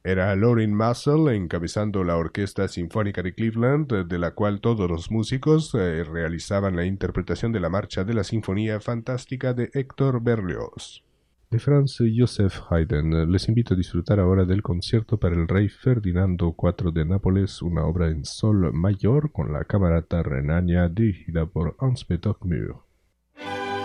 Era Lorin Maazel encabezando la Orquesta Sinfónica de Cleveland, de la cual todos los músicos realizaban la interpretación de la marcha de la Sinfonía Fantástica de Héctor Berlioz. De Franz Joseph Haydn. Les invito a disfrutar ahora del concierto para el rey Ferdinando IV de Nápoles, una obra en sol mayor con la camerata Renania dirigida por Hans Peter Mühr.